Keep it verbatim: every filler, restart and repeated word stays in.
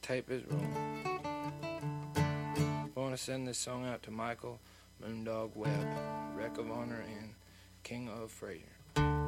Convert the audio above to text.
tape is rolling. I want to send this song out to Michael Moondog Webb, Wreck of Honor and King of Fraser.